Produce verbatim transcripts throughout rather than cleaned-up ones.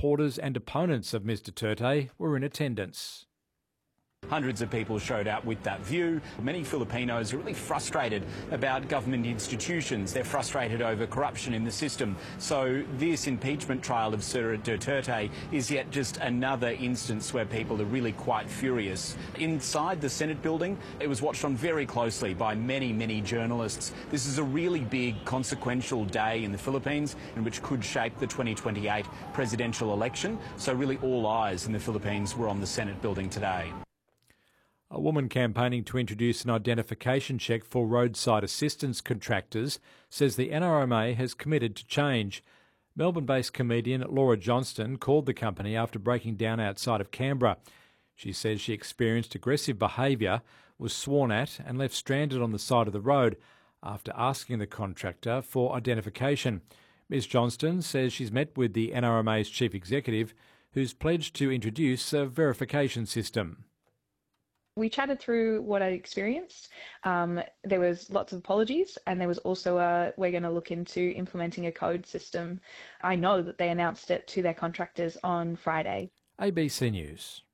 supporters and opponents of Ms Duterte were in attendance. Hundreds of people showed up with that view. Many Filipinos are really frustrated about government institutions. They're frustrated over corruption in the system. So this impeachment trial of Sir Duterte is yet just another instance where people are really quite furious. Inside the Senate building, it was watched on very closely by many, many journalists. This is a really big, consequential day in the Philippines, and which could shape the twenty twenty-eight presidential election. So really all eyes in the Philippines were on the Senate building today. A woman campaigning to introduce an identification check for roadside assistance contractors says the N R M A has committed to change. Melbourne-based comedian Laura Johnston called the company after breaking down outside of Canberra. She says she experienced aggressive behaviour, was sworn at and left stranded on the side of the road after asking the contractor for identification. Ms Johnston says she's met with the N R M A's chief executive, who's pledged to introduce a verification system. We chatted through what I experienced. Um, there was lots of apologies, and there was also a, we're going to look into implementing a code system. I know that they announced it to their contractors on Friday. A B C News.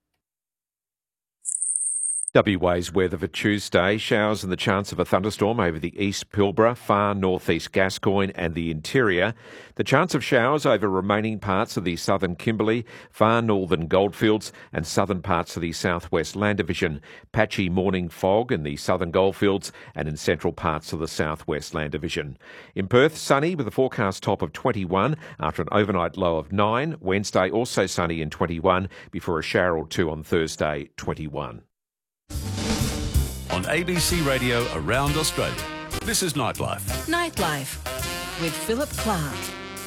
W A's weather for Tuesday. Showers and the chance of a thunderstorm over the East Pilbara, far northeast Gascoyne and the interior. The chance of showers over remaining parts of the southern Kimberley, far northern Goldfields and southern parts of the southwest Land Division. Patchy morning fog in the southern Goldfields and in central parts of the southwest Land Division. In Perth, sunny with a forecast top of twenty-one after an overnight low of nine. Wednesday also sunny in twenty-one before a shower or two on Thursday, twenty-one. On A B C Radio around Australia, this is Nightlife. Nightlife with Philip Clark.